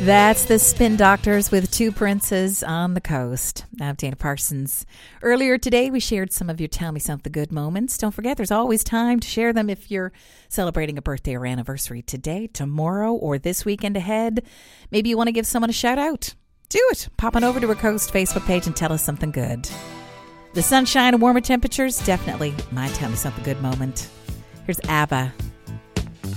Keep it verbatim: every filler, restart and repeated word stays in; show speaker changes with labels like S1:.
S1: That's the Spin Doctors with Two Princes on the Coast. I'm Dana Parsons. Earlier today, we shared some of your Tell Me Something Good moments. Don't forget, there's always time to share them if you're celebrating a birthday or anniversary today, tomorrow, or this weekend ahead. Maybe you want to give someone a shout out. Do it. Pop on over to our Coast Facebook page and tell us something good. The sunshine and warmer temperatures, definitely my Tell Me Something Good moment. Here's ABBA.